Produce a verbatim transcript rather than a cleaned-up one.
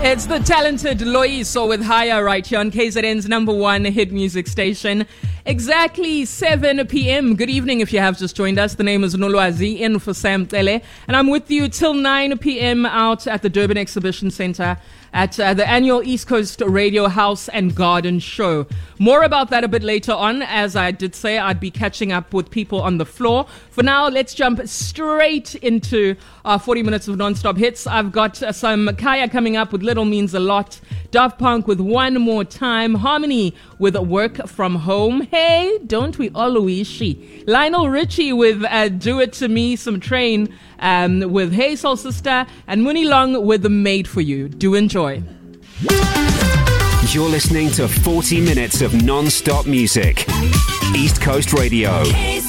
It's the talented Loyiso with Higher right here on K Z N's number one hit music station. Exactly seven p.m. Good evening if you have just joined us. The name is Nolwazi, in for Sam Tele, and I'm with you till nine p.m. out at the Durban Exhibition Centre at uh, the annual East Coast Radio House and Garden Show. More about that a bit later on. As I did say, I'd be catching up with people on the floor. For now, let's jump straight into our forty minutes of non-stop hits. I've got uh, some Kaya coming up with Little Means a Lot, Daft Punk with One More Time, Harmony with Work From Home. Hey, don't we always she? Lionel Richie with uh, Do It To Me, some Train um, with Hey Soul Sister, and Mooney Long with The Made For You. Do enjoy. You're listening to forty minutes of non-stop music. East Coast Radio.